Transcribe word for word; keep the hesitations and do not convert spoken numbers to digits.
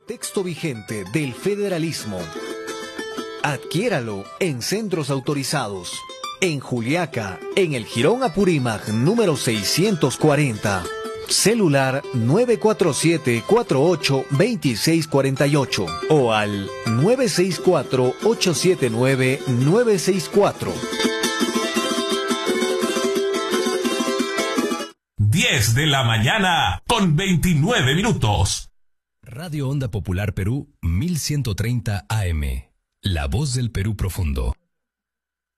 Texto vigente del federalismo. Adquiéralo en centros autorizados. En Juliaca, en el Jirón Apurímac número seiscientos cuarenta. Celular nueve cuatro siete, cuatro ocho, dos seis cuatro ocho o al nueve seis cuatro, ocho siete nueve, nueve seis cuatro. diez de la mañana con veintinueve minutos. Radio Onda Popular Perú mil ciento treinta A M. La voz del Perú profundo.